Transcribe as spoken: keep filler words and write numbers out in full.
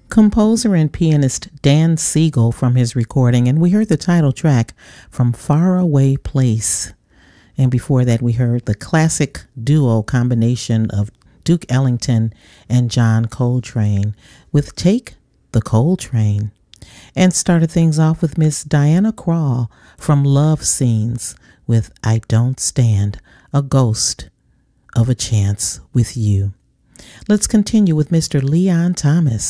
composer and pianist Dan Siegel from his recording, and we heard the title track from Faraway Place. And before that, we heard the classic duo combination of Duke Ellington and John Coltrane with Take the Coltrane. And started things off with Miss Diana Krall from Love Scenes with I Don't Stand a Ghost of a Chance with You. Let's continue with Mister Leon Thomas.